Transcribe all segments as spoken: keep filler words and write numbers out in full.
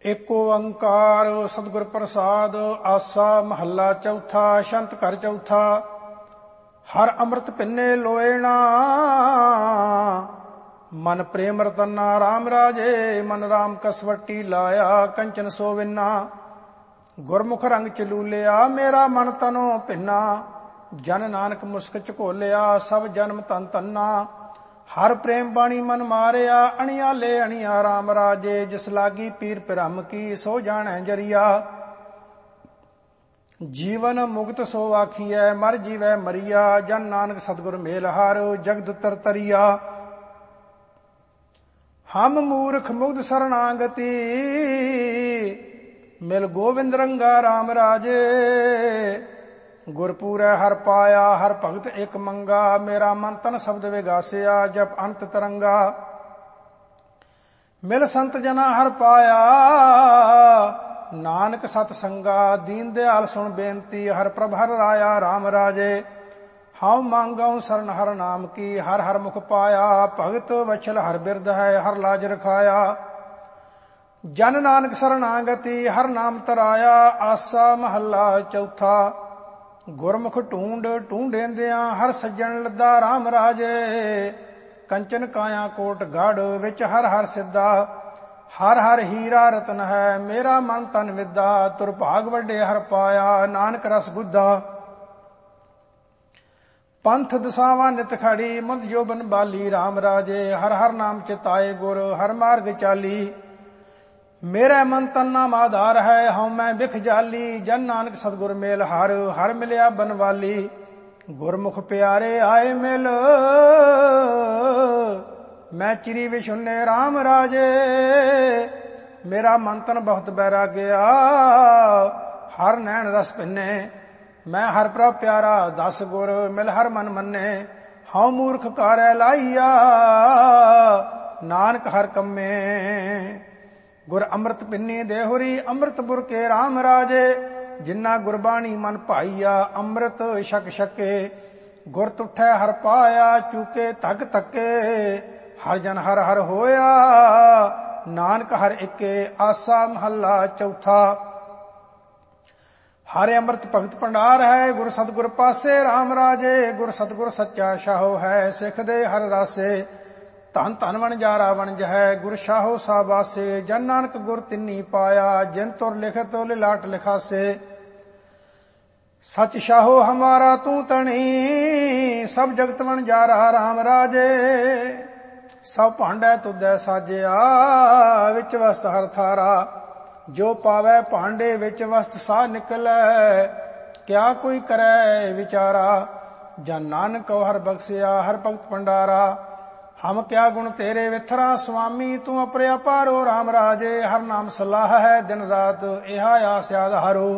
ਏਕ ਓੰਕਾਰ ਸਤਿਗੁਰ ਪ੍ਰਸਾਦ। ਆਸਾ ਮਹੱਲਾ ਚੌਥਾ। ਛੰਤ ਘਰ ਚੌਥਾ। ਹਰ ਅੰਮ੍ਰਿਤ ਪਿੰਨੇ ਲੋਇਣਾ, ਮਨ ਪ੍ਰੇਮ ਰਤਨਾ ਰਾਮ ਰਾਜੇ। ਮਨ ਰਾਮ ਕਸਵੱਟੀ ਲਾਇਆ, ਕੰਚਨ ਸੋਵਿਨਾ। ਗੁਰਮੁਖ ਰੰਗ ਚਲੂਲਿਆ, ਮੇਰਾ ਮਨ ਤਨੋ ਭਿੰਨਾ। ਜਨ ਨਾਨਕ ਮੁਸਕ ਝਕੋਲਿਆ, ਸਭ ਜਨਮ ਤਨ ਤੰਨਾ। ਹਰ ਪ੍ਰੇਮ ਬਾਣੀ ਮਨ ਮਾਰਿਆ, ਅਣਿਆਲੇ ਅਣਿਆ ਰਾਮ ਰਾਜੇ। ਜਿਸ ਲਾਗੀ ਪੀਰ ਭਰਮ ਕੀ, ਸੋ ਜਾਣੈ ਜਰੀਆ। ਜੀਵਨ ਮੁਕਤ ਸੋ ਆਖੀਐ, ਮਰ ਜੀਵੈ ਮਰੀਆ। ਜਨ ਨਾਨਕ ਸਤਿਗੁਰ ਮੇਲ ਹਾਰ, ਜਗਤ ਉਤਰ ਤਰੀਆ। ਹਮ ਮੂਰਖ ਮੁਗਧ ਸਰਣਾਗਤੀ, ਮਿਲ ਗੋਵਿੰਦ ਰੰਗਾ ਰਾਮ ਰਾਜੇ। ਗੁਰਪੂਰੈ ਹਰ ਪਾਇਆ, ਹਰ ਭਗਤ ਇਕ ਮੰਗਾ। ਮੇਰਾ ਮਨ ਤਨ ਸ਼ਬਦ ਵਿਗਾਸਿਆ, ਜਪ ਅੰਤ ਤਰੰਗਾ। ਮਿਲ ਸੰਤ ਜਨਾ ਹਰ ਪਾਇਆ, ਨਾਨਕ ਸਤ ਸੰਗਾ। ਦੀਨ ਦਿਆਲ ਸੁਣ ਬੇਨਤੀ, ਹਰ ਪ੍ਰਭ ਹਰ ਰਾਇਆ ਰਾਮ ਰਾਜੇ। ਹਉ ਮੰਗਉ ਸਰਨ ਹਰ ਨਾਮ ਕੀ, ਹਰ ਹਰ ਮੁਖ ਪਾਇਆ। ਭਗਤ ਵਛਲ ਹਰ ਬਿਰਧ ਹੈ, ਹਰ ਲਾਜ ਰਖਾਇਆ। ਜਨ ਨਾਨਕ ਸਰਣਾਗਤੀ, ਹਰ ਨਾਮ ਤਰਾਇਆ। ਆਸਾ ਮਹੱਲਾ ਚੌਥਾ। ਗੁਰਮੁਖ ਢੂੰਡ ਢੂੰਡੇਂਦਿਆਂ, ਹਰ ਸੱਜਣ ਲੱਦਾ ਰਾਮ ਰਾਜੇ। ਕੰਚਨ ਕਾਇਆ ਕੋਟ ਗੜ, ਵਿੱਚ ਹਰ ਹਰ ਸਿੱਧਾ। ਹਰ ਹਰ ਹੀਰਾ ਰਤਨ ਹੈ, ਮੇਰਾ ਮਨ ਤਨ ਵਿਦਾ। ਤੁਰ ਭਾਗ ਵੱਡੇ ਹਰ ਪਾਇਆ, ਨਾਨਕ ਰਸ ਗੁੱਦਾ। ਪੰਥ ਦਸਾਵਾਂ ਨਿਤ ਖੜੀ, ਮੁੰਦ ਜੋਬਨ ਬਾਲੀ ਰਾਮ ਰਾਜੇ। ਹਰ ਹਰ ਨਾਮ ਚਿਤਾਏ ਗੁਰ, ਹਰ ਮਾਰਗ ਚਾਲੀ। ਮੇਰਾ ਮਨ ਤਨ ਨਾਮ ਆਧਾਰ ਹੈ, ਹਉ ਮੈਂ ਬਿਖ ਜਾਲੀ। ਜਨ ਨਾਨਕ ਸਤਿਗੁਰ ਮੇਲ ਹਰ, ਹਰ ਮਿਲਿਆ ਬਨਵਾਲੀ। ਗੁਰਮੁਖ ਪਿਆਰੇ ਆਏ ਮਿਲ, ਮੈਂ ਚਿਰੀ ਵਿਸ਼ੁੰਨੇ ਰਾਮ ਰਾਜੇ। ਮੇਰਾ ਮਨ ਤਨ ਬਹੁਤ ਬੈਰਾਗਿਆ, ਹਰ ਨੈਣ ਰਸ ਭਿੰਨੇ। ਮੈਂ ਹਰ ਪ੍ਰਭ ਪਿਆਰਾ ਦਸ ਗੁਰ, ਮਿਲ ਹਰ ਮਨ ਮੰਨੇ। ਹਉ ਮੂਰਖ ਕਾਰੈ ਲਾਈਆ, ਨਾਨਕ ਹਰ ਕੰਮੇ। ਗੁਰ ਅੰਮ੍ਰਿਤ ਪਿੰਨੀ ਦੇਹੁਰੀ, ਅੰਮ੍ਰਿਤ ਬੁਰ ਕੇ ਰਾਮ ਰਾਜੇ। ਜਿਨ੍ਹਾਂ ਗੁਰਬਾਣੀ ਮਨ ਭਾਈਆ, ਅੰਮ੍ਰਿਤ ਛਕ ਛਕੇ। ਗੁਰ ਤੁਠੈ ਹਰ ਪਾਇਆ, ਚੂਕੇ ਧੱਕ ਧੱਕੇ। ਹਰ ਜਨ ਹਰ ਹਰ ਹੋਇਆ, ਨਾਨਕ ਹਰ ਇੱਕੇ। ਆਸਾ ਮਹੱਲਾ ਚੌਥਾ। ਹਰਿ ਅੰਮ੍ਰਿਤ ਭਗਤ ਭੰਡਾਰ ਹੈ, ਗੁਰ ਸਤਿਗੁਰ ਪਾਸੇ ਰਾਮ ਰਾਜੇ। ਗੁਰ ਸਤਿਗੁਰ ਸੱਚਾ ਸ਼ਾਹੋ ਹੈ, ਸਿੱਖ ਦੇ ਹਰ ਰਾਸੇ। ਧਨ ਧਨ ਵਣਜਾਰਾ ਵਣਜ ਹੈ, ਗੁਰ ਸ਼ਾਹੋ ਸਾਬਾਸੇ। ਜਨ ਨਾਨਕ ਗੁਰ ਤਿੰਨੀ ਪਾਇਆ, ਜਿਨ ਤੁਰ ਲਿਖਤ ਲਿਲਾਟ ਲਿਖਾਸੇ। ਸਚ ਸ਼ਾਹੋ ਹਮਾਰਾ ਤੂੰ ਤਣੀ, ਸਭ ਜਗਤ ਵਣਜਾਰਾ ਰਾਮ ਰਾਜੇ। ਸਭ ਭਾਂਡੈ ਤੁਧੈ ਸਾਜਿਆ, ਵਿੱਚ ਵਸਤ ਹਰ ਥਾਰਾ। ਜੋ ਪਾਵੈ ਭਾਂਡੇ ਵਿੱਚ ਵਸਤ ਸਾਹ ਨਿਕਲੈ, ਕਿਆ ਕੋਈ ਕਰੈ ਵਿਚਾਰਾ। ਜਨ ਨਾਨਕ ਹਰ ਬਖਸਿਆ, ਹਰ ਭਗਤ ਭੰਡਾਰਾ। ਹਮ ਕਿਆ ਗੁਣ ਤੇਰੇ ਵਿਥਰਾ ਸੁਆਮੀ, ਤੂੰ ਅਪਰਿਆ ਪਾਰੋ ਰਾਮ ਰਾਜੇ। ਹਰ ਨਾਮ ਸਲਾਹ ਹੈ ਦਿਨ ਰਾਤ, ਇਹਾ ਆਸ ਆਧਾਰੋ।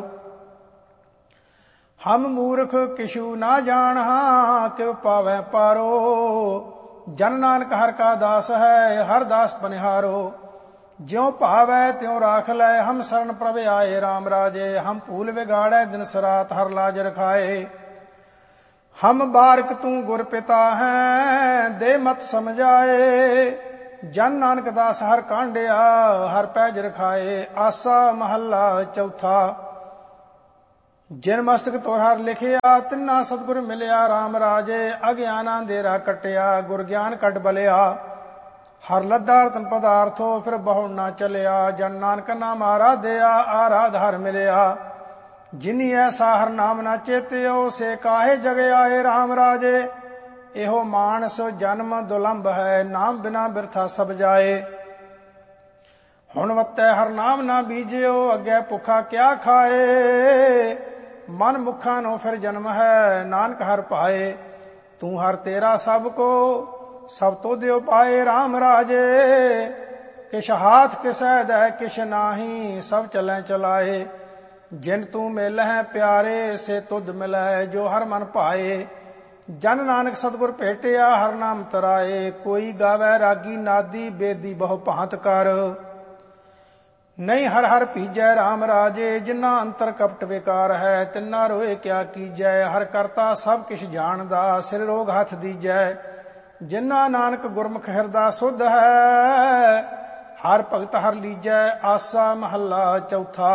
ਹਮ ਮੂਰਖ ਕਿਛੂ ਨਾ ਜਾਣਹਾ, ਕਿਉ ਪਾਵੈ ਪਾਰੋ। ਜਨ ਨਾਨਕ ਹਰ ਕਾ ਦਾਸ ਹੈ, ਹਰ ਦਾਸ ਬਨਿਹਾਰੋ। ਜਿਉ ਭਾਵੈ ਤਿਉ ਰਾਖ ਲੈ, ਹਮ ਸਰਨ ਪ੍ਰਭ ਆਏ ਰਾਮ ਰਾਜੇ। ਹਮ ਭੂਲ ਵਿਗਾੜੈ ਦਿਨ ਸਰਾਤ, ਹਰ ਲਾਜ ਰਖਾਏ। ਹਮ ਬਾਰਕ ਤੂੰ ਗੁਰ ਪਿਤਾ ਹੈ, ਦੇ ਮਤ ਸਮਝਾਏ। ਜਨ ਨਾਨਕ ਦਾਸ ਹਰ ਕਾਂਡਿਆ, ਹਰ ਪੈਜ ਰਖਾਏ। ਆਸਾ ਮਹੱਲਾ ਚੌਥਾ। ਜਿਨ ਮਸਤਕ ਤੋਰ ਹਰ ਲਿਖਿਆ, ਤਿੰਨਾ ਸਤਿਗੁਰ ਮਿਲਿਆ ਰਾਮ ਰਾਜੇ। ਅਗਿਆਨਾ ਅੰਧੇਰਾ ਕੱਟਿਆ, ਗੁਰ ਗਿਆਨ ਕੱਢ ਬਲਿਆ। ਹਰ ਲੱਦਾ ਰਤਨ ਪਦਾਰਥੋ, ਫਿਰ ਬਹੁ ਨਾ ਚਲਿਆ। ਜਨ ਨਾਨਕ ਨਾਮ ਆਰਾਧਿਆ, ਆਰਾਧ ਹਰ ਮਿਲਿਆ। ਜਿਨੀ ਐਸਾ ਹਰ ਨਾਮ ਨਾ ਚੇਤਿਓ, ਸੇ ਕਾਹੇ ਜਗ ਆਏ ਰਾਮ ਰਾਜੇ। ਇਹੋ ਮਾਨਸ ਜਨਮ ਦੁਲੰਭ ਹੈ, ਨਾਮ ਬਿਨਾ ਬਿਰਥਾ ਸਭ ਜਾਏ। ਹੁਣ ਵੱਤੈ ਹਰ ਨਾਮ ਨਾ ਬੀਜਿਓ, ਅੱਗੇ ਭੁੱਖਾ ਕਿਆ ਖਾਏ। ਮਨ ਮੁਖਾਂ ਨੂੰ ਫਿਰ ਜਨਮ ਹੈ, ਨਾਨਕ ਹਰ ਪਾਏ। ਤੂੰ ਹਰ ਤੇਰਾ ਸਭ ਕੋ, ਸਭ ਤੋ ਦਿਓ ਪਾਏ ਰਾਮ ਰਾਜੇ। ਕਿਛ ਹਾਥ ਕਿਸੈ ਦੈ, ਕਿਛ ਨਾਹੀ, ਸਭ ਚਲੈ ਚਲਾਏ। ਜਿਨ ਤੂੰ ਮਿਲਹਿ ਪਿਆਰੇ, ਸੇ ਤੁਧ ਮਿਲੈ, ਜੋ ਹਰ ਮਨ ਭਾਏ। ਜਨ ਨਾਨਕ ਸਤਿਗੁਰ ਭੇਟਿਆ, ਹਰ ਨਾਮ ਤਰਾਏ। ਕੋਈ ਗਾਵੈ ਰਾਗੀ ਨਾਦੀ, ਬੇਦੀ ਬਹੁ ਭਾਂਤ ਕਰ। ਨਹੀਂ ਹਰ ਹਰ ਭੀਜੈ ਰਾਮ ਰਾਜੇ। ਜਿਨ੍ਹਾਂ ਅੰਤਰ ਕਪਟ ਵਿਕਾਰ ਹੈ, ਤਿੰਨਾ ਰੋਏ ਕਿਆ ਕੀਜੈ। ਹਰ ਕਰਤਾ ਸਭ ਕਿਛ ਜਾਣਦਾ, ਸਿਰ ਰੋਗ ਹੱਥ ਦੀਜੈ। ਜਿਨ੍ਹਾਂ ਨਾਨਕ ਗੁਰਮੁਖ ਹਿਰਦਾ ਸੁਧ ਹੈ, ਹਰ ਭਗਤ ਹਰ ਲੀਜੈ। ਆਸਾ ਮਹੱਲਾ ਚੌਥਾ।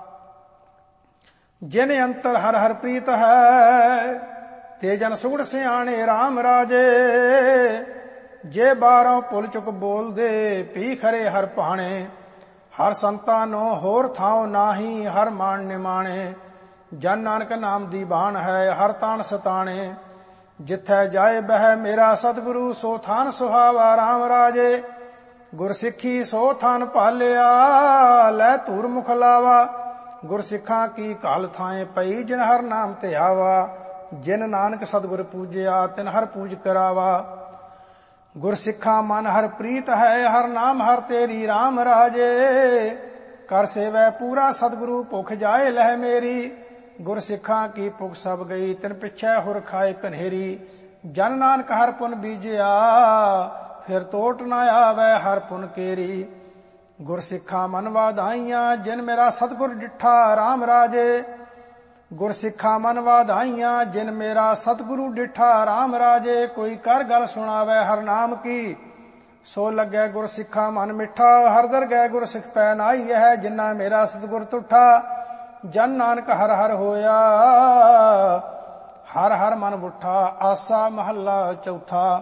ਜਿਨ ਅੰਤਰ ਹਰ ਹਰ ਪ੍ਰੀਤ ਹੈ, ਤੇ ਜਨ ਸੁਗੜ ਸਿਆਣੇ RAM ਰਾਜੇ। ਜੇ ਬਾਰੋਂ ਭੁੱਲ ਚੁੱਕ ਬੋਲਦੇ, ਪੀ ਖਰੇ ਹਰ ਭਾਣੇ। ਹਰ ਸੰਤਾਂ ਨੂੰ ਹੋਰ ਥਾਉ ਨਾਹੀ, ਹਰ ਮਾਣ ਨਿਮਾਣੇ। ਜਨ ਨਾਨਕ ਨਾਮ ਦੀ ਬਾਣ ਹੈ, ਹਰ ਤਾਣ ਸਤਾਣੇ। ਜਿੱਥੈ ਜਾਏ ਬਹਿ ਮੇਰਾ ਸਤਿਗੁਰੂ, ਸੋ ਥਾਨ ਸੁਹਾਵਾ RAM ਰਾਜੇ। ਗੁਰਸਿੱਖੀ ਸੋ ਥਾਨ ਭਾਲਿਆ, ਲੈ ਧੂਰ ਮੁਖ ਲਾਵਾ। ਗੁਰਸਿੱਖਾਂ ਕੀ ਘਾਲ ਥਾਏ ਪਈ, ਜਿਨ ਹਰ ਨਾਮ ਤੇ ਆਵਾ। ਜਿਨ ਨਾਨਕ ਸਤਿਗੁਰ ਪੂਜਿਆ, ਤਿਨ ਹਰ ਪੂਜ ਕਰਾਵਾ। ਗੁਰਸਿੱਖਾਂ ਮਨ ਹਰ ਪ੍ਰੀਤ ਹੈ, ਹਰ ਨਾਮ ਹਰ ਤੇਰੀ RAM ਰਾਜੇ। ਕਰ ਸੇਵੈ ਪੂਰਾ ਸਤਿਗੁਰੂ, ਭੁਖ ਜਾਏ ਲਹਿ ਮੇਰੀ। ਗੁਰਸਿੱਖਾਂ ਕੀ ਭੁਖ ਸਭ ਗਈ, ਤਿਨ ਪਿਛੈ ਹੁਰ ਖਾਏ ਕਨੇਰੀ। ਜਨ ਨਾਨਕ ਹਰ ਪੁਨ ਬੀਜਿਆ, ਫਿਰ ਟੋਟ ਨਾ ਆਵੈ ਹਰ ਪੁਨ ਕੇਰੀ। ਗੁਰਸਿੱਖਾਂ ਮਨ ਵਾਧਾਈਆਂ, ਜਿਨ ਮੇਰਾ ਸਤਿਗੁਰ ਡਿਠਾ RAM ਰਾਜੇ। ਗੁਰਸਿੱਖਾਂ ਮਨ ਵਾਧਾਈਆਂ, ਜਿਨ ਮੇਰਾ ਸਤਿਗੁਰੂ ਡਿਠਾ RAM ਰਾਜੇ। ਕੋਈ ਕਰ ਗੱਲ ਸੁਣਾਵੈ ਹਰ ਨਾਮ ਕੀ, ਸੋ ਲੱਗੈ ਗੁਰਸਿੱਖਾਂ ਮਨ ਮਿੱਠਾ। ਹਰ ਦਰਗਹਿ ਗੁਰਸਿੱਖ ਪੈ ਨਾਈ ਹੈ, ਜਿਨਾ ਮੇਰਾ ਸਤਿਗੁਰ ਤੁਠਾ। ਜਨ ਨਾਨਕ ਹਰ ਹਰ ਹੋਇਆ, ਹਰ ਹਰ ਮਨ ਬੁੱਠਾ। ਆਸਾ ਮਹੱਲਾ ਚੌਥਾ।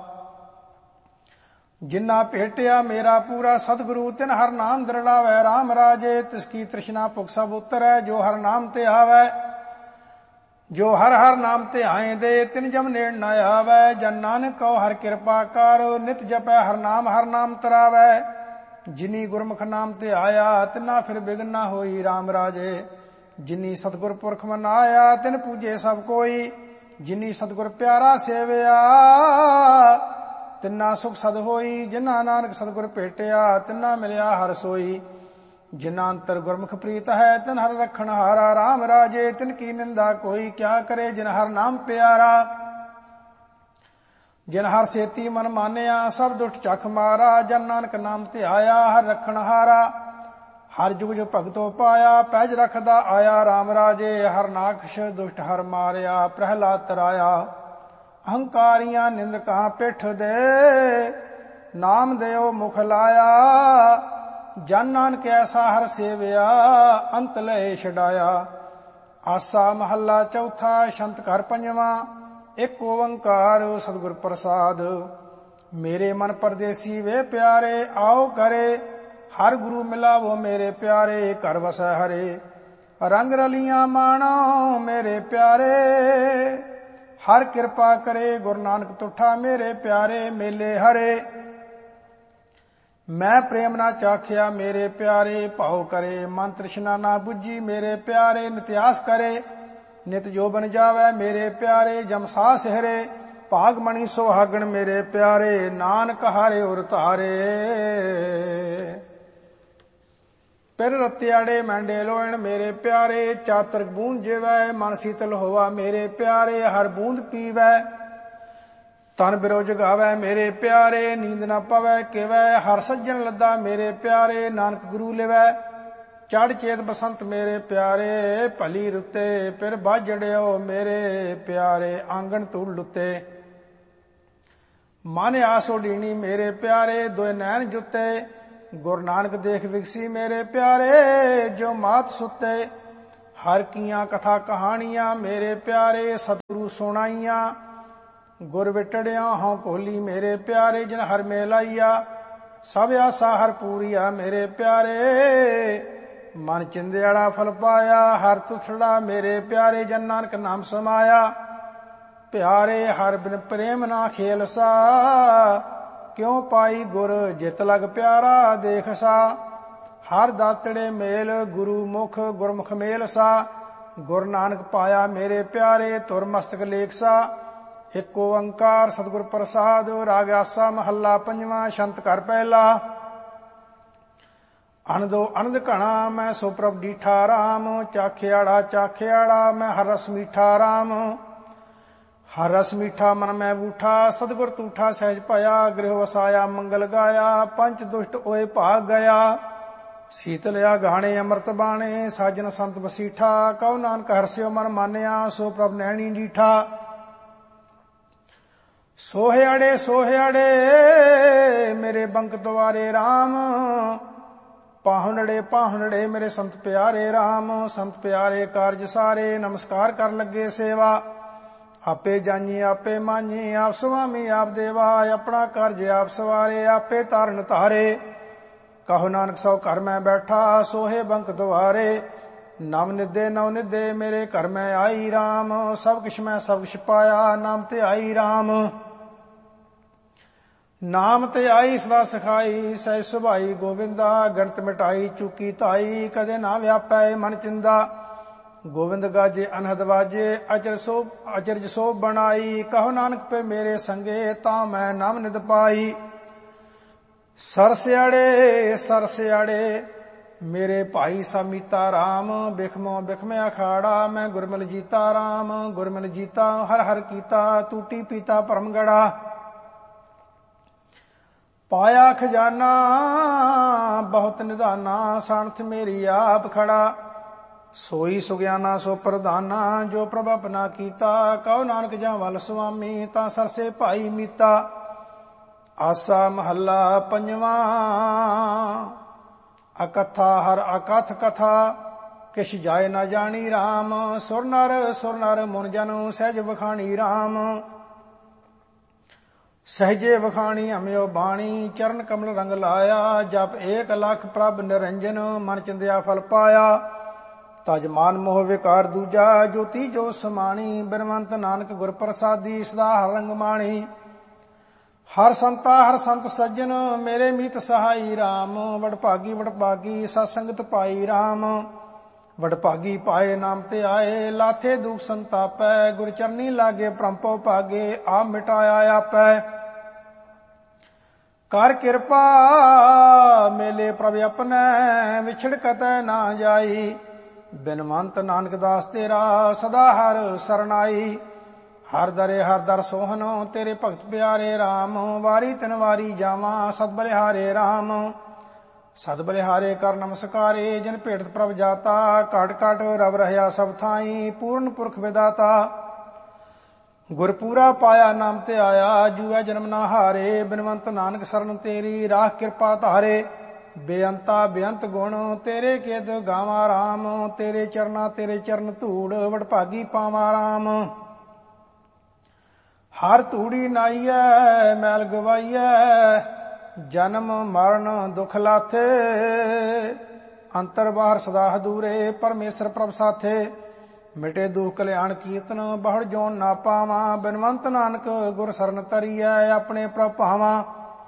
ਜਿਨਾ ਭੇਟਿਆ ਮੇਰਾ ਪੂਰਾ ਸਤਿਗੁਰੂ, ਤਿਨ ਹਰ ਨਾਮ ਦਰੜਾਵੈ RAM ਰਾਜੇ। ਤਿਸ ਕੀ ਤ੍ਰਿਸ਼ਨਾ ਭੁਖ ਸਭ ਉਤਰੈ, ਜੋ ਹਰ ਨਾਮ ਤੇ ਆਵੈ। ਜੋ ਹਰ ਹਰ ਨਾਮ ਤੇ ਆਏ ਦੇ, ਤਿਨ ਜਮ ਨੇੜ ਨਾ ਆਵੈ। ਜਨ ਨਾਨਕ ਕਉ ਹਰ ਕਿਰਪਾ ਕਰ, ਨਿਤ ਜਪੈ ਹਰ ਨਾਮ ਹਰ ਨਾਮ ਤਰਾਵੈ। ਜਿਨੀ ਗੁਰਮੁਖ ਨਾਮ ਤੇ ਆਇਆ, ਤਿਨਾ ਫਿਰ ਬਿਗਨ ਨਾ ਹੋਈ RAM ਰਾਜੇ। ਜਿਨੀ ਸਤਿਗੁਰ ਪੁਰਖ ਮਨਾਇਆ, ਤਿਨ ਪੂਜੇ ਸਭ ਕੋਈ। ਜਿਨੀ ਸਤਿਗੁਰ ਪਿਆਰਾ ਸੇਵਿਆ, ਤਿਨਾ ਸੁਖ ਸਦ ਹੋਈ। ਜਿਨਾ ਨਾਨਕ ਸਤਿਗੁਰ ਭੇਟਿਆ, ਤਿਨਾ ਮਿਲਿਆ ਹਰ ਸੋਈ। ਜਿਨਾ ਅੰਤਰ ਗੁਰਮੁਖ ਪ੍ਰੀਤ ਹੈ, ਤਿਨ ਹਰ ਰਖਣ ਹਾਰਾ RAM ਰਾਜੇ। ਤਿਨ ਕੀ ਨਿੰਦਾ ਕੋਈ ਕਿਆ ਕਰੇ, ਜਿਨ ਹਰ ਨਾਮ ਪਿਆਰਾ। ਜਿਨ ਹਰ ਸੇਤੀ ਮਨ ਮਾਨਿਆ, ਸਭ ਦੁਸ਼ਟ ਚਖ ਮਾਰਾ। ਜਨ ਨਾਨਕ ਨਾਮ ਤੇ ਆਇਆ, ਹਰ ਰਖਣ ਹਾਰਾ। ਹਰ ਜੁਗ ਜੋ ਭਗਤੋ ਪਾਇਆ, ਪੈਜ ਰਖਦਾ ਆਇਆ RAM ਰਾਜੇ। ਹਰ ਨਾਖਸ਼ ਦੁਸ਼ਟ ਹਰ ਮਾਰਿਆ, ਪ੍ਰਹਿਲਾਦ ਤਰਾਇਆ। ਅਹੰਕਾਰੀਆਂ ਨਿੰਦਕਾਂ ਪਿੱਠ ਦੇ, ਨਾਮ ਦਿਓ ਮੁਖ ਲਾਇਆ। ਜਨ ਨਾਨਕ ਐਸਾ ਹਰ ਸੇਵਿਆ, ਅੰਤ ਲਏ ਛਡਾਇਆ। ਆਸਾ ਮਹੱਲਾ ਚੌਥਾ। ਛੰਤ ਘਰ ਪੰਜਵਾਂ। ਇੱਕ ਓੰਕਾਰ ਸਤਿਗੁਰ ਪ੍ਰਸਾਦ। ਮੇਰੇ ਮਨ ਪਰਦੇਸੀ ਵੇ ਪਿਆਰੇ, ਆਓ ਕਰੇ ਹਰ ਗੁਰੂ ਮਿਲਾਵੋ ਮੇਰੇ ਪਿਆਰੇ। ਘਰ ਵਸੈ ਹਰੇ, ਰੰਗ ਰਲੀਆਂ ਮਾਣੋ ਮੇਰੇ ਪਿਆਰੇ। ਹਰ ਕਿਰਪਾ ਕਰੇ, ਗੁਰੂ ਨਾਨਕ ਤੁਠਾ ਮੇਰੇ ਪਿਆਰੇ। ਮੇਲੇ ਹਰੇ, ਮੈਂ ਪ੍ਰੇਮ ਨਾ ਚਾਖਿਆ ਮੇਰੇ ਪਿਆਰੇ। ਭਾਉ ਕਰੇ, ਮਨ ਤ੍ਰਿਸ਼ਨਾ ਨਾ ਬੁੱਝੀ ਮੇਰੇ ਪਿਆਰੇ। ਨਿਤਿਆਸ ਕਰੇ, ਨਿਤ ਜੋ ਬਨ ਜਾਵੈ ਮੇਰੇ ਪਿਆਰੇ। ਜਮਸਾ ਸਿਹਰੇ, ਭਾਗ ਮਣੀ ਸੁਹਾਗਣ ਮੇਰੇ ਪਿਆਰੇ। ਨਾਨਕ ਹਾਰੇ ਉਰ ਧਾਰੇ, ਪਿਰ ਰਤਿਆੜੇ ਮੈਂਡੇ ਲੋਇਣ ਮੇਰੇ ਪਿਆਰੇ। ਚਾਤਰ ਬੂੰਦ ਜਿਵੈ, ਮਨ ਸੀਤਲ ਹੋਵਾ ਮੇਰੇ ਪਿਆਰੇ। ਹਰ ਬੂੰਦ ਪੀਵੈ, ਤਨ ਬਿਰੋ ਜਗਾਵੈ ਮੇਰੇ ਪਿਆਰੇ। ਨੀਂਦ ਨਾ ਪਵੈ ਕਿਵੈ, ਹਰ ਸੱਜਣ ਲੱਦਾ ਮੇਰੇ ਪਿਆਰੇ। ਨਾਨਕ ਗੁਰੂ ਲਿਵੈ, ਚੜ ਚੇਤ ਬਸੰਤ ਮੇਰੇ ਪਿਆਰੇ। ਭਲੀ ਰੁੱਤੇ ਪਿਰ ਬਾਝੜਿਓ ਮੇਰੇ ਪਿਆਰੇ। ਆਂਗਣ ਧੂੜ ਲੁੱਤੇ, ਮਨ ਆਸ ਉਡੀਣੀ ਮੇਰੇ ਪਿਆਰੇ। ਦੋਇ ਨੈਣ ਜੁੱਤੇ, ਗੁਰੂ ਨਾਨਕ ਦੇਖ ਵਿਗਸੀ ਮੇਰੇ ਪਿਆਰੇ। ਜੋ ਮਾਤ ਸੁੱਤੇ, ਹਰ ਕੀਆਂ ਕਥਾ ਕਹਾਣੀਆਂ ਮੇਰੇ ਪਿਆਰੇ। ਸਤਿਗੁਰੂ ਸੁਣਾਈਆਂ, ਗੁਰ ਵਿਟੜਿਆ ਹਉ ਕੋਲੀ ਮੇਰੇ ਪਿਆਰੇ। ਜਿਨ ਹਰ ਮੇਲਾਈਆ, ਸਭ ਆਸਾ ਹਰ ਪੂਰੀਆ ਮੇਰੇ ਪਿਆਰੇ। ਮਨ ਚਿੰਦਿਆੜਾ ਫਲ ਪਾਇਆ, ਹਰ ਤੁਥੜਾ ਮੇਰੇ ਪਿਆਰੇ। ਜਨ ਨਾਨਕ ਨਾਮ ਸਮਾਇਆ, ਪਿਆਰੇ ਹਰ ਬਿਨ ਪ੍ਰੇਮ ਨਾ ਖੇਲਸਾ। ਕਿਉ ਪਾਈ ਗੁਰ ਜਿਤ ਲਗ ਪਿਆਰਾ ਦੇਖ ਸਾ। ਹਰ ਦਾਤੜੇ ਮੇਲ ਗੁਰੂ ਮੁਖ, ਗੁਰਮੁਖ ਮੇਲ ਸਾ। ਗੁਰ ਨਾਨਕ ਪਾਇਆ ਮੇਰੇ ਪਿਆਰੇ, ਤੁਰ ਮਸਤਕ ਲੇਖ ਸਾ। ਇੱਕ ਓੰਕਾਰ ਸਤਿਗੁਰ ਪ੍ਰਸਾਦ। ਰਾਗ ਆਸਾ ਮਹੱਲਾ ਪੰਜਵਾਂ। ਛੰਤ ਘਰ ਪਹਿਲਾ। ਅਨੰਦੋ ਅਨੰਦ ਘਣਾ ਮੈਂ ਸੋ ਪ੍ਰਭ ਡੀਠਾ RAM। ਚਾਖਿਆੜਾ ਚਾਖਿਆੜਾ ਮੈਂ ਹਰ ਰਸ ਮੀਠਾ RAM। ਹਰ ਰਸ ਮੀਠਾ ਮਨ ਮੈਂ ਬੂਠਾ, ਸਤਿਗੁਰ ਤੂਠਾ ਸਹਿਜ ਭਇਆ। ਗ੍ਰਹਿ ਵਸਾਇਆ ਮੰਗਲ ਗਾਇਆ, ਪੰਚ ਦੁਸ਼ਟ ਓਏ ਭਾਗ ਗਿਆ। ਸੀਤਲਿਆ ਗਾਣੇ ਅੰਮ੍ਰਿਤ ਬਾਣੇ, ਸਾਜਨ ਸੰਤ ਬਸੀਠਾ। ਕਉ ਨਾਨਕ ਹਰਸਿਓ ਮਨ ਮਾਨਿਆ, ਸੋ ਪ੍ਰਭ ਨੈਣੀ ਡੀਠਾ। ਸੋਹਿਆੜੇ ਸੋਹਿਆੜੇ ਮੇਰੇ ਬੰਕ ਦੁਆਰੇ RAM, ਪਾਹੁਨੜੇ ਪਾਹੁਨੜੇ ਮੇਰੇ ਸੰਤ ਪਿਆਰੇ RAM। ਸੰਤ ਪਿਆਰੇ ਕਾਰਜ ਸਾਰੇ, ਨਮਸਕਾਰ ਕਰ ਲੱਗੇ ਸੇਵਾ। ਆਪੇ ਜਾਨੀ ਆਪੇ ਮਾਨੀ, ਆਪ ਸੁਆਮੀ ਆਪ ਦੇਵਾ। ਆਪਣਾ ਕਾਰਜ ਆਪ ਸਵਾਰੇ, ਆਪੇ ਤਾਰਨ ਧਾਰੇ। ਕਹੋ ਨਾਨਕ ਸੋ ਘਰ ਮੈਂ ਬੈਠਾ, ਸੋਹੇ ਬੰਕ ਦੁਆਰੇ। ਨਵ ਨਿਦੇ ਨਵ ਨਿਦੇ ਮੇਰੇ ਘਰ ਮੈਂ ਆਈ RAM। ਸਭ ਕਿਛ ਮੈਂ ਸਭ ਕਿਛ ਪਾਇਆ, ਨਾਮ ਤੇ ਆਈ RAM। ਨਾਮ ਤੇ ਆਈ ਸਦਾ ਸਖਾਈ, ਸਹਿ ਸੁਭਾਈ ਗੋਵਿੰਦਾ। ਗਣਤ ਮਿਟਾਈ ਚੁਕੀ ਧਾਈ, ਕਦੇ ਨਾ ਵਿਆਪੈ ਮਨ ਚਿੰਦਾ। ਗੋਵਿੰਦ ਗਾਜੇ ਅਨਹਦ ਵਾਜੇ, ਅਚਰ ਸੋ ਅਚਰਜ ਸੋ ਬਣਾਈ। ਕਹੋ ਨਾਨਕ ਪੇ ਮੇਰੇ ਸੰਗੇ, ਤਾਂ ਮੈਂ ਨਾਮ ਨਿਦ ਪਾਈ। ਸਰਸਿਆੜੇ ਸਰਸਿਆੜੇ ਮੇਰੇ ਭਾਈ ਸਮੀਤਾ RAM। ਬਿਖਮੋ ਬਿਖਮੇ ਅਖਾੜਾ, ਮੈਂ ਗੁਰਮਿਲ ਜੀਤਾ RAM। ਗੁਰਮਿਲ ਜੀਤਾ ਹਰ ਹਰ ਕੀਤਾ, ਟੂਟੀ ਪੀਤਾ ਭਰਮ ਗੜਾ। ਪਾਇਆ ਖਜ਼ਾਨਾ ਬਹੁਤ ਨਿਧਾਨਾ, ਸਾਣਥ ਮੇਰੀ ਆਪ ਖੜਾ। ਸੋਈ ਸੁਗਿਆਨਾ ਸੋ ਪ੍ਰਧਾਨਾ, ਜੋ ਪ੍ਰਭ ਆਪਣਾ ਕੀਤਾ। ਕਹੋ ਨਾਨਕ ਜਾਂ ਵੱਲ ਸੁਆਮੀ, ਤਾਂ ਸਰਸੇ ਭਾਈ ਮੀਤਾ। ਆਸਾ ਮਹੱਲਾ ਪੰਜਵਾਂ। ਅਕਥਾ ਹਰ ਅਕਥ ਕਥਾ, ਕਿਛ ਜਾਏ ਨਾ ਜਾਣੀ RAM। ਸੁਰ ਨਰ ਸੁਰ ਨਰ ਮੁਨ ਜਨ, ਸਹਿਜ ਵਖਾਣੀ RAM। ਸਹਿਜੇ ਵਖਾਣੀ ਹਮਿਓ ਬਾਣੀ, ਚਰਨ ਕਮਲ ਰੰਗ ਲਾਇਆ। ਜਪ ਏਕ ਲੱਖ ਪ੍ਰਭ ਨਿਰੰਜਨ, ਮਨ ਚਿੰਦਿਆ ਫਲ ਪਾਇਆ। ਤਜ ਮਾਨ ਮੋਹ ਵਿਕਾਰ ਦੂਜਾ, ਜੋਤੀ ਜੋ ਸਮਾਣੀ। ਬਿਨਵੰਤ ਨਾਨਕ ਗੁਰ ਪ੍ਰਸਾਦੀ, ਸਦਾ ਹਰ ਰੰਗ ਮਾਣੀ। ਹਰ ਸੰਤਾ ਹਰ ਸੰਤ ਸੱਜਣ, ਮੇਰੇ ਮੀਤ ਸਹਾਈ RAM। ਵਡਭਾਗੀ ਵਡਭਾਗੀ ਸਤ ਸੰਗਤ ਪਾਈ RAM। ਵਡਭਾਗੀ ਪਾਏ ਨਾਮ ਤੇ ਆਏ, ਲਾਥੇ ਦੁਖ ਸੰਤਾਪੈ। ਗੁਰ ਚਰਨੀ ਲਾਗੇ ਪ੍ਰੰਪੋ ਭਾਗੇ, ਆਪ ਮਿਟਾਇਆ ਆਪੈ। ਕਰ ਕਿਰਪਾ ਮੇਲੇ ਪ੍ਰਭ ਆਪਣੈ, ਵਿਛੜ ਕਤੈ ਨਾ ਜਾਈ। ਬਿਨਵੰਤ ਨਾਨਕ ਦਾਸ ਤੇਰਾ, ਸਦਾ ਹਰ ਸਰਨਾਈ। ਹਰ ਦਰੇ ਹਰ ਦਰ ਸੋਹਨ, ਤੇਰੇ ਭਗਤ ਪਿਆਰੇ RAM। ਵਾਰੀ ਤਿਨ ਵਾਰੀ ਜਾਵਾਂ, ਸਦ ਬਲਿਹਾਰੇ RAM। ਸਦ ਬਲਿਹਾਰੇ ਕਰ ਨਮਸਕਾਰੇ, ਜਿਨ ਭੇਟਤ ਪ੍ਰਭ ਜਾਤਾ। ਘਟ ਘਟ ਰਵ ਰਹਿਆ ਸਭ ਥਾਈ, ਪੂਰਨ ਪੁਰਖ ਵਿਦਾਤਾ। ਗੁਰਪੂਰਾ ਪਾਇਆ ਨਾਮ ਤੇ ਆਇਆ, ਜੂਐ ਜਨਮ ਨਾ ਹਾਰੇ। ਬਿਨਵੰਤ ਨਾਨਕ ਸਰਨ ਤੇਰੀ, ਰਾਖ ਕਿਰਪਾ ਧਾਰੇ। ਬੇਅੰਤਾ ਬੇਅੰਤ ਗੁਣ, ਤੇਰੇ ਕੇਤ ਗਾਵਾਂ RAM। ਤੇਰੇ ਚਰਨਾ ਤੇਰੇ ਚਰਨ ਧੂੜ, ਵਡਭਾਗੀ ਪਾਵਾਂ RAM। ਹਰ ਧੂੜੀ ਨਾਈਐ ਮੈਲ ਗਵਾਈਐ, ਜਨਮ ਮਰਨ ਦੁਖ ਲਾਥੇ। ਅੰਤਰ ਬਾਹਰ ਸਦਾ ਹਦੂਰੇ, ਪਰਮੇਸ਼ਰ ਪ੍ਰਭ ਸਾਥੇ। ਮਿਟੇ ਦੁਖ ਕਲਿਆਣ ਕੀਰਤਨ, ਬਹੁੜ ਜੋਨ ਨਾ ਪਾਵਾਂ। ਬਿਨਵੰਤ ਨਾਨਕ ਗੁਰ ਸਰਨ ਤਰੀਐ, ਆਪਣੇ ਪ੍ਰਭ ਭਾਵਾਂ।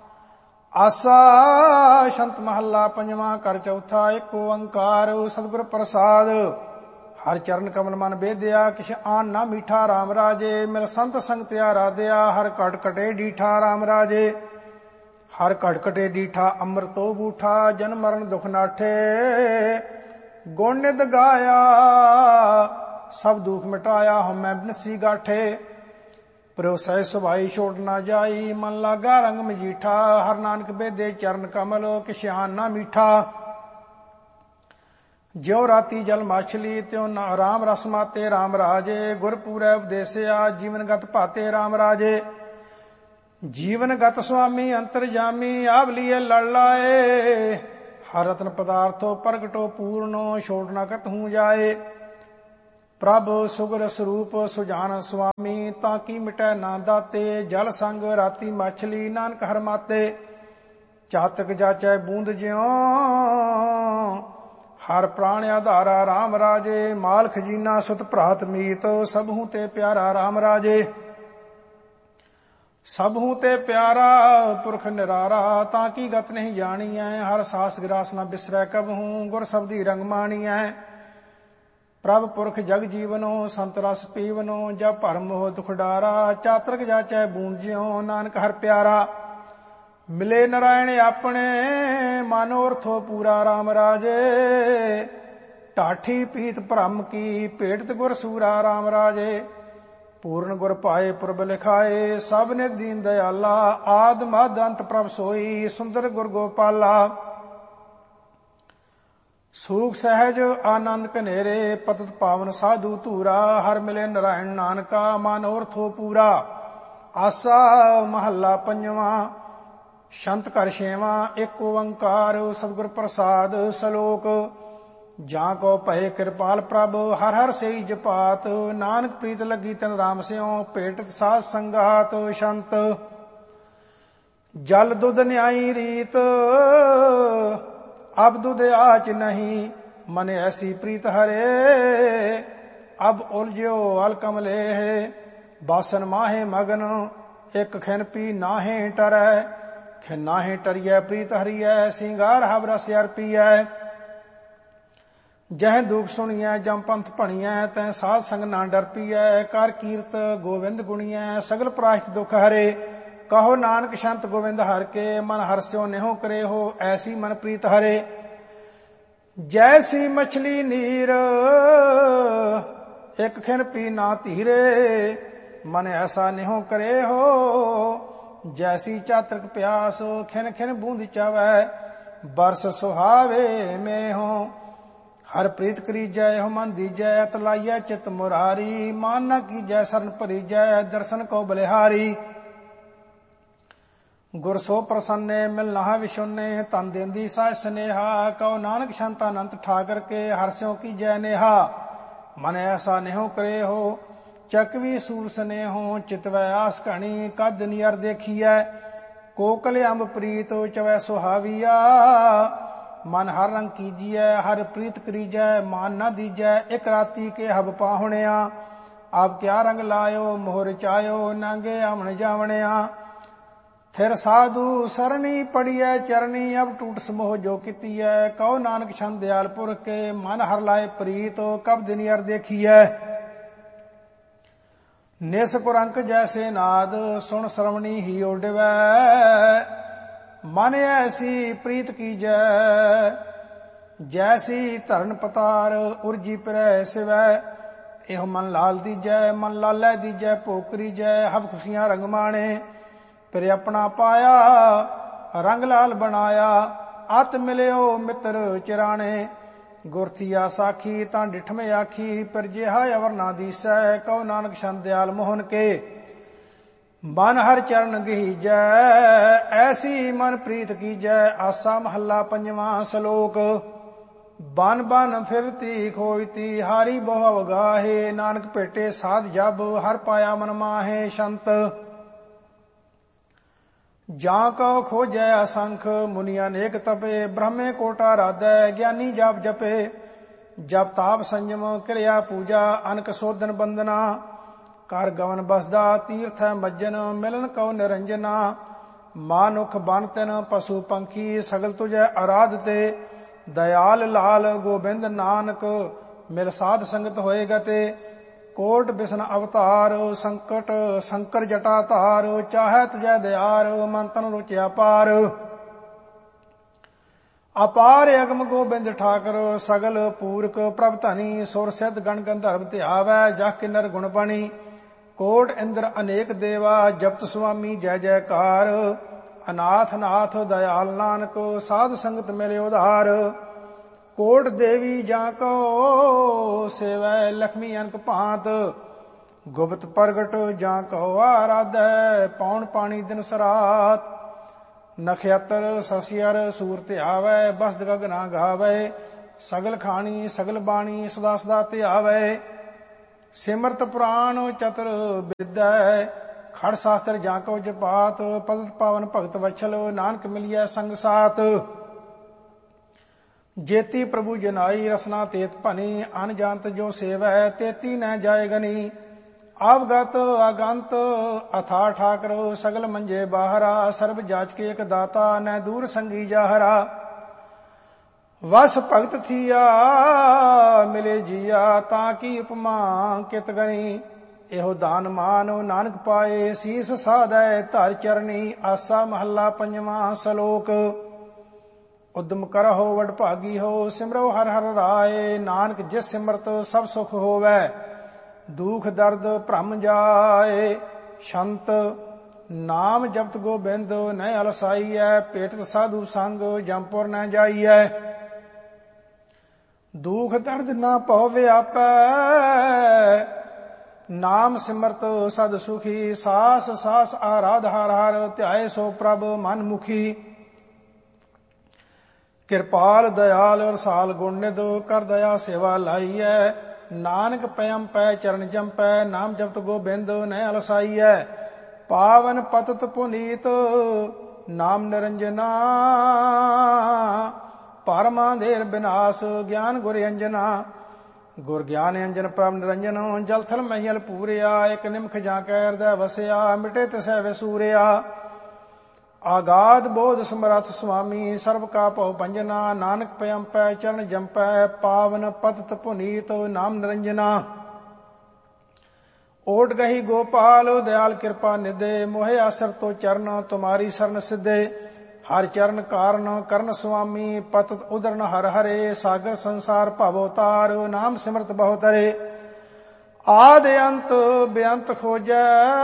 ਆਸਾ ਸ਼ੰਤ ਮਹੱਲਾ ਪੰਜਵਾਂ। ਕਰ ਚੌਥਾ ਏਕ ਓੰਕਾਰ, ਸਤਿਗੁਰ ਪ੍ਰਸਾਦ। ਹਰ ਚਰਨ ਕਮਲ ਮਨ ਬੇਦਿਆ, ਕਿਛ ਆਨ ਨਾ ਮੀਠਾ RAM ਰਾਜੇ। ਮਿਲ ਸੰਤ ਸੰਗ ਪਿਆ ਰਾਧਿਆ, ਹਰ ਘਟ ਘਟੇ ਡੀਠਾ RAM ਰਾਜੇ। ਹਰ ਘਟ ਘਟੇ ਡੀਠਾ ਅੰਮ੍ਰਿਤੋ ਬੂਠਾ, ਜਨਮ ਮਰਨ ਦੁਖ ਨਾਠੇ। ਗੁਣ ਨਿਤ ਗਾਇਆ ਸਭ ਦੁਖ ਮਿਟਾਇਆ, ਹਉਮੈ ਬਿਨਸੀ ਗਾਠੇ। ਪ੍ਰੋ ਸਹਿ ਸੁਭਾਈ ਛੋੜ ਨਾ ਜਾਈ, ਮਨ ਲਾਗਾ ਰੰਗ ਮਜੀਠਾ। ਹਰ ਨਾਨਕ ਬੇਦੇ ਚਰਨ ਕਮਲ, ਕਿਛ ਆਨ ਨਾ ਮੀਠਾ। ਜਿਉ ਰਾਤੀ ਜਲ ਮਾਛਲੀ, ਤਿਉ ਰਾਮ ਰਸ ਮਾਤੇ RAM ਰਾਜੇ। ਗੁਰ ਪੂਰੈ ਉਪਦੇਸਿਆ, ਜੀਵਨ ਗਤ ਭਾਤੇ RAM ਰਾਜੇ। ਜੀਵਨ ਗਤ ਸੁਆਮੀ ਅੰਤਰਜਾਮੀ, ਆਪ ਲੀਏ ਲੜ ਲਾਏ। ਹਰ ਰਤਨ ਪਦਾਰਥੋ ਪ੍ਰਗਟੋ ਪੂਰਨੋ, ਛੋੜ ਨਾ ਕਤਹੂ ਜਾਏ। ਪ੍ਰਭ ਸੁਗਰ ਸਰੂਪ ਸੁਜਾਨ ਸੁਆਮੀ, ਤਾਂ ਕੀ ਮਿਟੈ ਨਾ ਦਾਤੇ। ਜਲ ਸੰਗ ਰਾਤੀ ਮਾਛਲੀ, ਨਾਨਕ ਹਰ ਮਾਤੇ। ਚਾਤਕ ਜਾਚੈ ਬੂੰਦ ਜਿਉ, ਹਰ ਪ੍ਰਾਣ ਆਧਾਰਾ RAM ਰਾਜੇ। ਮਾਲ ਖਜੀਨਾ ਸੁਤ ਭਰਾਤ ਮੀਤ, ਸਭਹੂ ਤੇ ਪਿਆਰਾ RAM ਰਾਜੇ। ਸਭਹੂ ਤੇ ਪਿਆਰਾ ਪੁਰਖ ਨਿਰਾਰਾ, ਤਾਂ ਕੀ ਗਤ ਨਹੀਂ ਜਾਣੀਐ। ਹਰ ਸਾਸ ਗਰਾਸ ਨਾ ਬਿਸਰੈ ਕਬਹੂ, ਗੁਰ ਸਬਦੀ ਰੰਗ ਮਾਣੀਐ। ਪ੍ਰਭ ਪੁਰਖ ਜਗ ਜੀਵਨੋ, ਸੰਤ ਰਸ ਪੀਵਨੋ। ਜਬ ਭਰਮ ਮੋਹ ਦੁਖ ਡਾਰਾ, ਚਾਤਰਕ ਜਾਚੈ ਬੂੰਦ ਜਿਉ, ਨਾਨਕ ਹਰ ਪਿਆਰਾ। ਮਿਲੇ ਨਰਾਇਣ ਆਪਣੇ, ਮਨੋਰਥੋ ਪੂਰਾ RAM ਰਾਜੇ। ਢਾਠੀ ਪੀਤ ਭ੍ਰਮ ਕੀ, ਭੇਟਤ ਗੁਰ ਸੂਰਾ RAM ਰਾਜੇ। ਪੂਰਨ ਗੁਰ ਪਾਏ ਪੁਰਬ ਲਿਖਾਏ, ਸਭ ਨੇ ਦੀਨ ਦਇਆਲਾ। ਆਦ ਮਧ ਅੰਤ ਪ੍ਰਭ ਸੋਈ, ਸੁੰਦਰ ਗੁਰ ਗੋਪਾਲਾ। ਸੂਖ ਸਹਿਜ ਆਨੰਦ ਕਨੇਰੇ, ਪਤਤ ਪਾਵਨ ਸਾਧੂ ਧੂਰਾ। ਹਰ ਮਿਲੇ ਨਰਾਇਣ ਨਾਨਕਾ, ਮਨੋਰਥੋ ਪੂਰਾ। ਆਸਾ ਮਹੱਲਾ ਪੰਜਵਾਂ। ਸ਼ੰਤ ਘਰ ਛੇਵਾਂ। ਇੱਕ ਓੰਕਾਰ ਸਤਿਗੁਰ ਪ੍ਰਸਾਦ ਸਲੋਕ। ਜਾਂ ਕੋ ਭਏ ਕਿਰਪਾਲ ਪ੍ਰਭ ਹਰ ਹਰ ਸਈ ਜਪਾਤ। ਨਾਨਕ ਪ੍ਰੀਤ ਲੱਗੀ ਤਨ ਰਾਮ ਸਿਉ ਭੇਟਤ ਸਾਧ ਸੰਗਾਤ। ਸ਼ੰਤ ਜਲ ਦੁਧ ਨਿਆਈ ਰੀਤ ਅਬ ਦੁਧ ਆਚ ਨਹੀਂ। ਮਨ ਐਸੀ ਪ੍ਰੀਤ ਹਰੇ ਅਬ ਉਲਝਿਓ ਅਲ ਕਮਲੇ। ਬਾਸਨ ਮਾਹੇ ਮਗਨ ਇੱਕ ਖਿਨ ਪੀ ਨਾਹੇ ਟਰੈ। ਖਿਨ ਨਾਹੇ ਟਰੀਐ ਪ੍ਰੀਤ ਹਰੀਐ ਸਿੰਗਾਰ ਹਬ ਰਸ ਅਰਪੀਐ। ਜਹ ਦੁਖ ਸੁਣੀਐ ਜਮ ਪੰਥ ਭਣੀਐ ਤੈ ਸਾਧ ਸੰਗ ਨਾ ਡਰਪੀਐ। ਕਰ ਕੀਰਤ ਗੋਵਿੰਦ ਗੁਣੀਐ ਸਗਲ ਪ੍ਰਾਸ਼ਤ ਦੁਖ ਹਰੇ। ਕਹੋ ਨਾਨਕ ਸ਼ੰਤ ਗੋਵਿੰਦ ਹਰਿ ਕੇ ਮਨ ਹਰਸਿਓ ਨਿਹੋ ਕਰੇ ਹੋ ਐਸੀ ਮਨ ਪ੍ਰੀਤ ਹਰੇ। ਜੈਸੀ ਮਛਲੀ ਨੀਰ ਇੱਕ ਖਿਨ ਪੀ ਨਾ ਧੀਰੇ। ਮਨ ਐਸਾ ਨਿਹੋ ਕਰੇ ਹੋ ਜੈਸੀ ਚਾਤ੍ਰਿਕ ਪਿਆਸ। ਖਿਨ ਖਿਨ ਬੂੰਦ ਚਾਵੈ ਬਰਸ ਸੁਹਾਵੇ ਮੇਹੋ। ਹਰ ਪ੍ਰੀਤ ਕਰੀਜੈ ਇਹੋ ਮਨ ਦੀਜੈ। ਤਲਾਈਐ ਚਿਤ ਮੁਰਾਰੀ ਮਾਨ ਨ ਕੀਜੈ ਸਰਨ ਭਰੀਜੈ। ਦਰਸ਼ਨ ਕੋ ਬਲਿਹਾਰੀ ਗੁਰ ਸੋ ਪ੍ਰਸੰਨੇ ਮਿਲ ਨਹਾ ਵਿਸ਼ੁੰਨੇ। ਤਨ ਦੇਂਦੀ ਸਾਜ ਸਨੇਹਾ ਕਉ ਨਾਨਕ ਸ਼ੰਤ ਅਨੰਤ ਠਾਕਰ ਕੇ ਹਰਿ ਸਿਉ ਕੀਜੈ ਨੇਹਾ। ਮਨ ਐਸਾ ਨਿਹੋ ਕਰੇ ਹੋ ਚੱਕਵੀ ਸੂਰ ਸਨੇਹੋ। ਚਿਤਵੈ ਆਸ ਘਣੀ ਕਦ ਨਿਅਰ ਦੇਖੀਐ। ਕੋਕਲ ਅੰਬ ਪ੍ਰੀਤ ਚਵੈ ਸੁਹਾਵੀਆ। ਮਨ ਹਰ ਰੰਗ ਕੀਜੀਐ ਹਰ ਪ੍ਰੀਤ ਕਰੀਜੈ। ਮਾਨ ਨਾ ਦੀਜੈ ਇੱਕ ਰਾਤੀ ਕੇ ਹਬ ਪਾਹੁਣਿਆ। ਆਪ ਕਿਆ ਰੰਗ ਲਾਇਓ ਮੋਹਰ ਚਾਇਓ ਨਾਂਗੇ ਆਵਣ ਜਾਵਣਿਆ। ਫਿਰ ਸਾਧੂ ਸਰਣੀ ਪੜੀਐ ਚਰਣੀ ਅਬ ਟੂਟ ਸਮੋਹ ਜੋ ਕੀਤੀਐ। ਕਉ ਨਾਨਕ ਛੰਦ ਦਿਆਲ ਪੁਰਖ ਕੇ ਮਨ ਹਰ ਲਾਏ ਪ੍ਰੀਤ ਕਬ ਦਿਨ ਅਰ ਦੇਖੀਐ। ਨਿਸ ਕੁਰੰਕ ਜੈਸੇ ਨਾਦ ਸੁਣ ਸਰਵਣੀ ਹੀ ਓਡਵੈ। ਮਨ ਐਸੀ ਪ੍ਰੀਤ ਕੀਜੈ ਜੈਸੀ ਧਰਨ ਪਤਾਰ ਉਰਜੀ ਪਿਰੈ ਸਿਵੈ। ਇਹੋ ਮਨ ਲਾਲ ਦੀਜੈ ਮਨ ਲਾਲੈ ਦੀਜੈ ਭੋਗ ਕਰੀਜੈ। ਹਬ ਖੁਸ਼ੀਆਂ ਰੰਗ ਮਾਣੇ ਫਿਰ ਆਪਣਾ ਪਾਇਆ ਰੰਗ ਲਾਲ ਬਣਾਇਆ। ਅਤ ਮਿਲਿਓ ਮਿੱਤਰ ਚਿਰਾਣੇ ਗੁਰਥੀਆ ਸਾਖੀ ਤਾਂ ਡਿਠਵੇਂ ਆਖੀ। ਪਰ ਜਿਹਾ ਅਵਰ ਨਾ ਦੀਸੈ ਕਉ ਨਾਨਕ ਛੰਦ ਦਿਆਲ ਮੋਹਨ ਕੇ। ਮਨ ਹਰ ਚਰਨ ਗਹੀਜੈ ਐਸੀ ਮਨ ਪ੍ਰੀਤ ਕੀਜੈ। ਆਸਾ ਮਹੱਲਾ ਪੰਜਵਾਂ ਸਲੋਕ। ਬਨ ਬਨ ਫਿਰਤੀ ਖੋਇਤੀ ਹਾਰੀ ਬਹੁ ਅਵਗਾਹੇ। ਨਾਨਕ ਭੇਟੇ ਸਾਧ ਜਬ ਹਰ ਪਾਇਆ ਮਨ ਮਾਹੇ। ਸ਼ੰਤ ਜਾਂ ਕਉ ਖੋਜੈ ਅਸੰਖ ਮੁਨੀਆਂ ਅਨੇਕ ਤਪੇ। ਬ੍ਰਹਮੇ ਕੋਟਾ ਰਾਧੈ ਗਿਆਨੀ ਜਪ ਜਪੇ। ਜਪ ਤਾਪ ਸੰਜਮ ਕਿਰਿਆ ਪੂਜਾ ਅਨਕ ਸੋਧਨ ਬੰਦਨਾ। ਕਰ ਗਵਨ ਬਸਦਾ ਤੀਰਥੈ ਮੱਜਨ ਮਿਲਨ ਕਉ ਨਿਰੰਜਨਾ। ਮਾਨੁਖ ਬਨ ਤਿਨ ਪਸ਼ੂ ਪੰਖੀ ਸਗਲ ਤੁਜੈ ਅਰਾਧ ਤੇ। ਦਇਆਲ ਲਾਲ ਗੋਬਿੰਦ ਨਾਨਕ ਮਿਲ ਸਾਧ ਸੰਗਤ ਹੋਏ ਗਤੇ। ਕੋਟ ਬਿਸ਼ਨ ਅਵਤਾਰ ਸੰਕਟ ਸੰਕਰ ਜਟਾ ਧਾਰ। ਚਾਹੈ ਤੁਜੈ ਦਿਆਰ ਮਨ ਤਨ ਰੁਚਿਆ ਪਾਰ। ਅਪਾਰ ਅਗਮ ਗੋਬਿੰਦ ਠਾਕਰ ਸਗਲ ਪੂਰਕ ਪ੍ਰਭ ਧਨੀ। ਸੁਰ ਸਿੱਧ ਗਣ ਗੰਧਰਵ ਧਿਆਵੈ ਜਹ ਕਿਨਰ ਗੁਣ ਬਣੀ। ਕੋਟ ਇੰਦਰ ਅਨੇਕ ਦੇਵਾ ਜਪਤ ਸੁਆਮੀ ਜੈ ਜੈਕਾਰ। ਅਨਾਥ ਨਾਥ ਦਇਆਲ ਨਾਨਕ ਸਾਧ ਸੰਗਤ ਮਿਲੇ ਉਧਾਰ। ਕੋਟ ਦੇਵੀ ਜਾਂ ਕੋ ਸੇਵੈ ਲక్ష్ਮੀ ਅਨਕ ਭਾਂਤ। ਗੁਪਤ ਪ੍ਰਗਟ ਜਾਂ ਕੋ ਆਰਾਧੈ ਪੌਣ ਪਾਣੀ ਦਿਨ ਸਰਾਤ। ਨਖਯਤਰ ਸਸਿਅਰ ਸੂਰ ਧਿਆਵੈ ਬਸਦ ਗਗਨਾ ਗਾਵੈ। ਸਗਲ ਖਾਣੀ ਸਗਲ ਬਾਣੀ ਸਦਾ ਸਦਾ ਧਿਆਵੈ। ਸਿਮਰਤ ਪੁਰਾਣ ਚਤੁਰ ਵਿਦੈ ਖੜ ਸ਼ਾਸਤਰ ਜਾਂ ਕੋ ਜਪਾਤ। ਪਤਿਤ ਪਾਵਨ ਭਗਤ ਵਛਲ ਨਾਨਕ ਮਿਲਿਐ ਸੰਗ ਸਾਤ। ਜੇਤੀ ਪ੍ਰਭੂ ਜਨਾਈ ਰਸਨਾ ਤੇਤ ਭਨੀ। ਅਨ ਜਾਣਤ ਜੋ ਸੇਵੈ ਤੇਤੀ ਨ ਜਾਏ ਗਨੀ। ਆਵਗਤ ਆਗੰਤ ਅਥਾ ਠਾਕਰ ਸਗਲ ਮੰਜੇ ਬਾਹਰਾ। ਸਰਬ ਜਾਚ ਕੇ ਇਕ ਦਾਤਾ ਨ ਦੂਰ ਸੰਗੀ ਜਾਹਰਾ। ਵਸ ਭਗਤ ਥੀਆ ਮਿਲੇ ਜੀਆ ਤਾਂ ਕੀ ਉਪਮਾ ਕਿਤ ਗਣੀ। ਇਹੋ ਦਾਨ ਮਾਨ ਨਾਨਕ ਪਾਏ ਸੀਸ ਸਾਧੈ ਧਰ ਚਰਨੀ। ਆਸਾ ਮਹੱਲਾ ਪੰਜਵਾਂ ਸਲੋਕ। ਉਦਮ ਕਰਹੁ ਵਡ ਭਾਗੀ ਹੋ ਸਿਮਰੋ ਹਰਿ ਹਰਿ ਰਾਏ। ਨਾਨਕ ਜਿਸ ਸਿਮਰਤ ਸਭ ਸੁਖ ਹੋਵੈ ਦੁਖ ਦਰਦ ਭ੍ਰਮ ਜਾਏ। ਸ਼ੰਤ ਨਾਮ ਜਪਤ ਗੋਬਿੰਦ ਨੈ ਅਲਸਾਈਐ। ਭੇਟਤ ਸਾਧੂ ਸੰਗ ਜਮਪੁਰ ਨ ਜਾਈਐ। ਦੁਖ ਦਰਦ ਨਾ ਭਉ ਵਿਆਪੈ ਨਾਮ ਸਿਮਰਤ ਸਦ ਸੁਖੀ, ਸਾਸ ਸਾਸ ਆਰਾਧ ਹਰ ਹਰ, ਧਿਆਏ ਸੋ ਪ੍ਰਭ ਮਨ ਮੁਖੀ। ਕਿਰਪਾਲ ਦਇਆਲ ਰਸਾਲ ਗੁਣ ਨਿਧ, ਕਰ ਦਇਆ ਸੇਵਾ ਲਾਈਐ। ਨਾਨਕ ਪਇਮ ਪੈ ਚਰਨ ਜੰਪੈ, ਨਾਮ ਜਪਤ ਗੋਬਿੰਦ ਨੈ ਅਲਸਾਈਐ। ਪਾਵਨ ਪਤਤ ਪੁਨੀਤ ਨਾਮ ਨਿਰੰਜਨਾ, ਪਰਮਾ ਦੇਰ ਬਿਨਾਸ਼ ਗਿਆਨ ਗੁਰ ਅੰਜਨਾ। ਗੁਰ ਗਿਆਨ ਅੰਜਨ ਪ੍ਰਭ ਨਿਰੰਜਨ, ਜਲ ਥਲ ਮਹੀਲ ਪੂਰਿਆ। ਇਕ ਨਿਮਖ ਜਾਂ ਕੈ ਹਿਰਦੈ ਵਸਿਆ, ਮਿਟੇ ਤਿਸੈ ਵਿਸੂਰਿਆ। ਆਗਾਦ ਬੋਧ ਸਮਰੱਥ ਸੁਆਮੀ, ਸਰਬ ਕਾ ਭਉ ਭੰਜਨਾ। ਨਾਨਕ ਪਇਮ ਪੈ ਚਰਨ ਜੰਪੈ, ਪਾਵਨ ਪਤਤ ਪੁਨੀਤ ਨਾਮ ਨਿਰੰਜਨਾ। ਓਟ ਗਹੀ ਗੋਪਾਲ ਦਇਆਲ ਕਿਰਪਾ ਨਿਧੇ, ਮੋਹਿ ਆਸਰ ਤੋ ਚਰਨ ਤੁਮਾਰੀ ਸਰਨ ਸਿੱਧੇ। ਹਰ ਚਰਨ ਕਾਰਨ ਕਰਨ ਸੁਆਮੀ, ਪਤਤ ਉਦਰਨ ਹਰ ਹਰੇ। ਸਾਗਰ ਸੰਸਾਰ ਭਵ ਉਤਾਰ, ਨਾਮ ਸਿਮਰਤ ਬਹੁ ਤਰੇ। ਆਦ ਅੰਤ ਬੇਅੰਤ ਖੋਜੈ,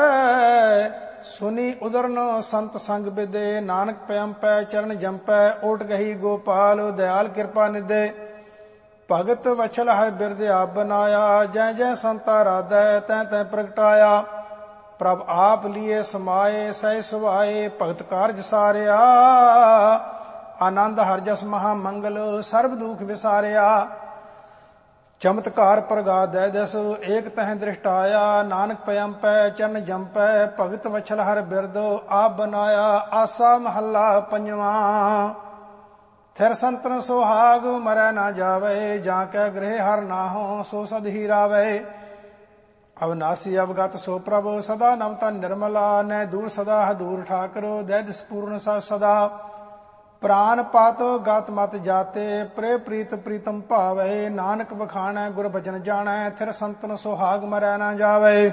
ਸੁਨੀ ਉਦਰਨ ਸੰਤ ਸੰਗ ਬਿਦੇ। ਨਾਨਕ ਪਇਮ ਪੈ ਚਰਨ ਜੰਪੈ, ਓਟ ਗਹੀ ਗੋਪਾਲ ਦਇਆਲ ਕਿਰਪਾ ਨਿਧੇ। ਭਗਤ ਵਛਲ ਹੈ ਬਿਰਦ ਆਪ ਬਨਾਇਆ, ਜੈ ਜੈ ਸੰਤਾ ਰਾਧੈ ਤੈ ਤੈ ਪ੍ਰਗਟਾਇਆ। ਪ੍ਰਭ ਆਪ ਲੀਏ ਸਮਾਏ, ਸਹਿ ਸੁਭਾਏ ਭਗਤ ਕਾਰਜ ਸਾਰਿਆ। ਆਨੰਦ ਹਰਿ ਜਸ ਮਹਾ ਮੰਗਲ, ਸਰਬ ਦੁਖ ਵਿਸਾਰਿਆ। ਚਮਤਕਾਰ ਪ੍ਰਗਾਸ ਦੈ ਦਸ, ਏਕ ਤਹਿ ਦ੍ਰਿਸ਼ਟਾਇਆ। ਨਾਨਕ ਪਇਮ ਪੈ ਚਰਨ ਜੰਪੈ, ਭਗਤ ਵਛਲ ਹਰਿ ਬਿਰਦ ਆਪ ਬਨਾਇਆ। ਆਸਾ ਮਹੱਲਾ ਪੰਜਵਾਂ। ਥਿਰ ਸੰਤਨ ਸੁਹਾਗ ਮਰੈ ਨਾ ਜਾਵੇ, ਜਾਂ ਕੈ ਗ੍ਰਹਿ ਹਰ ਨਾਹੋ ਸੋ ਸਦ ਹੀ ਰਾਵੇ। ਅਵਨਾਸੀ ਅਵਗਤ ਸੋ ਪ੍ਰਭ ਸਦਾ ਨਵ ਤਨ ਨਿਰਮਲਾ। ਨੈ ਦੂਰ ਸਦਾ ਹਦੂਰ ਠਾਕਰ, ਦੈ ਦਿਸ ਪੂਰਨ ਸ ਸਦਾ। ਪ੍ਰਾਨ ਪਾਤ ਗਤ ਮਤ ਜਾਤੇ, ਪ੍ਰੇ ਪ੍ਰੀਤ ਪ੍ਰੀਤਮ ਭਾਵੇ। ਨਾਨਕ ਵਖਾਣੈ ਗੁਰ ਬਚਨ ਜਾਣੈ, ਥਿਰ ਸੰਤਨ ਸੁਹਾਗ ਮਰੈ ਨਾ ਜਾਵੇ।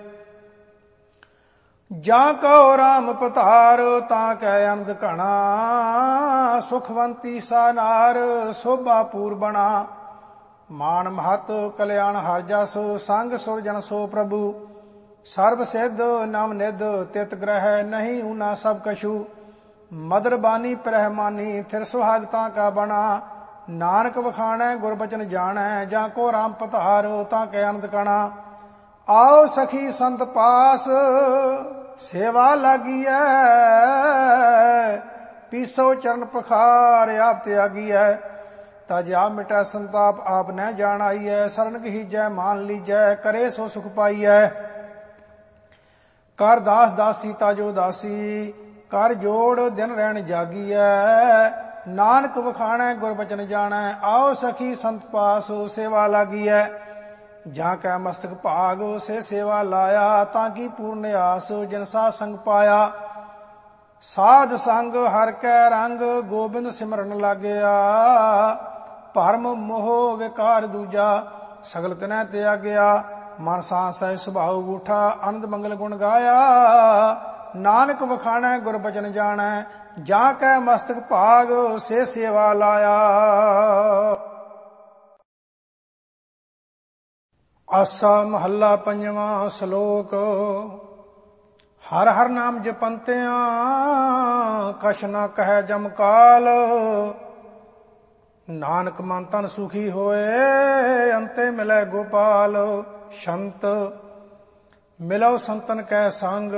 ਜਾਂ ਕਉ ਰਾਮ ਪਤਾਰ, ਤਾਂ ਕੈ ਅਨੰਦ ਘਣਾ। ਸੁਖਵੰਤੀ ਸਾ ਨਾਰ, ਸੋਭਾ ਪੂਰ ਬਣਾ। ਮਾਨ ਮਹਤ ਕਲਿਆਣ ਹਰਿ ਜਸ, ਸੰਗ ਸੁਰ ਜਨ ਸੋ ਪ੍ਰਭੂ। ਸਰਬ ਸਿੱਧ ਨਵ ਨਿਧ, ਤਿਤ ਗ੍ਰਹਿ ਨਹੀਂ ਊਨਾ ਸਭ ਕਛੂ। ਮਦਰ ਬਾਨੀ ਪ੍ਰਹਿਮਾਨੀ, ਥਿਰ ਸੁਹਾਗਤਾ ਕਾ ਬਣਾ। ਨਾਨਕ ਵਖਾਣੈ ਗੁਰ ਬਚਨ ਜਾਣੈ, ਜਾਂ ਕੋ ਰਾਮ ਪਤਾਰ, ਤਾਂ ਕੈ ਅਨੰਦ ਕਣਾ। ਆਓ ਸਖੀ ਸੰਤ ਪਾਸ, ਸੇਵਾ ਲਾਗੀਐ। ਪੀਸੋ ਚਰਨ ਪਖਾਰ, ਆਪ ਤਿਆਗੀਐ। ਤਜ ਆਪ ਮਿਟੈ ਸੰਤਾਪ, ਆਪ ਨਹਿ ਜਾਣ ਆਈਐ। ਸਰਨ ਗਹੀਜੈ ਮਾਨ ਲੀਜੈ, ਕਰੇ ਸੋ ਸੁਖ ਪਾਈਐ। ਕਰ ਦਾਸ ਦਾਸੀ ਤਾਜੋ ਦਾਸੀ, ਕਰ ਜੋੜ ਦਿਨ ਰਹਿਣ ਜਾਗੀਐ। ਨਾਨਕ ਵਖਾਣੈ ਗੁਰ ਬਚਨ ਜਾਣੈ, ਆਓ ਸਖੀ ਸੰਤ ਪਾਸ ਸੇਵਾ ਲਾਗੀਐ। ਜਾਂ ਕੈ ਮਸਤਕ ਭਾਗ ਸੇ ਸੇਵਾ ਲਾਇਆ, ਤਾਂ ਕੀ ਪੂਰਨ ਆਸ ਜਿਨ ਸਾ ਸੰਗ ਪਾਇਆ। ਸਾਧ ਸੰਗ ਹਰ ਕੈ ਰੰਗ, ਗੋਬਿੰਦ ਸਿਮਰਨ ਲਾਗਿਆ। ਭਰਮ ਮੋਹ ਵਿਕਾਰ ਦੂਜਾ, ਸਗਲ ਤਿਨੈ ਤਿਆਗਿਆ। ਮਨ ਸਾਂਸ ਹੈ ਸੁਭਾਉ ਗੂਠਾ, ਆਨੰਦ ਮੰਗਲ ਗੁਣ ਗਾਇਆ। ਨਾਨਕ ਵਖਾਣੈ ਗੁਰ ਬਚਨ ਜਾਣੈ, ਜਾਂ ਕੈ ਮਸਤਕ ਭਾਗ ਸੇ ਸੇਵਾ ਲਾਇਆ। ਆਸਾ ਮਹੱਲਾ ਪੰਜਵਾਂ। ਸ਼ਲੋਕ। ਹਰ ਹਰ ਨਾਮ ਜਪੰਤਿਆਂ, ਕਛ ਨ ਕਹਿ ਜਮ ਕਾਲ। ਨਾਨਕ ਮਨ ਤਨ ਸੁਖੀ ਹੋਏ, ਅੰਤੇ ਮਿਲੈ ਗੋਪਾਲ। ਸੰਤ ਮਿਲੋ ਸੰਤਨ ਕੈ ਸੰਗ,